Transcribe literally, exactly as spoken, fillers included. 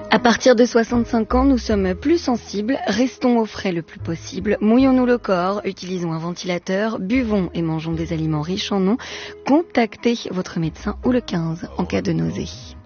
À partir de soixante-cinq ans, nous sommes plus sensibles, restons au frais le plus possible, mouillons-nous le corps, utilisons un ventilateur, buvons et mangeons des aliments riches en eau, contactez votre médecin ou le quinze en cas de nausée.